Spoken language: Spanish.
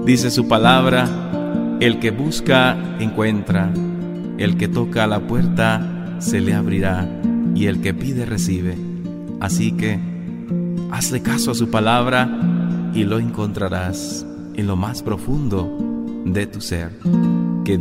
Dice su palabra: el que busca, encuentra; el que toca a la puerta, se le abrirá; y el que pide, recibe. Así que hazle caso a su palabra y lo encontrarás en lo más profundo de tu ser.